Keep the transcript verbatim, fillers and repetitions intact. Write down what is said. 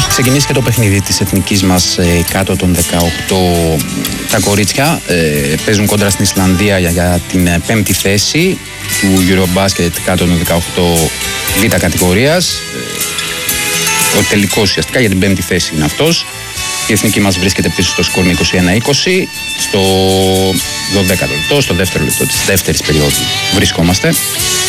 Ξεκινήσει και το παιχνίδι της εθνικής μας ε, κάτω των δεκαοκτώ. Τα κορίτσια ε, παίζουν κόντρα στην Ισλανδία για, για την ε, πέμπτη θέση του Eurobasket κάτω των δεκαοκτώ β κατηγορίας. Ε, ο τελικός ουσιαστικά για την πέμπτη θέση είναι αυτός. Η εθνική μας βρίσκεται πίσω στο σκορ με είκοσι ένα είκοσι. Στο δωδέκατο λεπτό, στο δεύτερο λεπτό της δεύτερης περίοδου βρισκόμαστε.